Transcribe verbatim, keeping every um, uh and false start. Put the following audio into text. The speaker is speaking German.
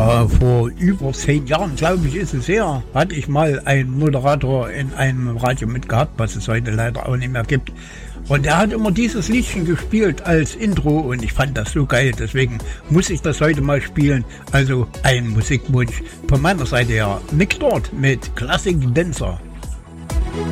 Ja, vor über zehn Jahren, glaube ich, ist es her, hatte ich mal einen Moderator in einem Radio mitgehabt, was es heute leider auch nicht mehr gibt. Und er hat immer dieses Liedchen gespielt als Intro und ich fand das so geil, deswegen muss ich das heute mal spielen. Also ein Musikwunsch von meiner Seite her. Mick Dort mit Classic Dancer.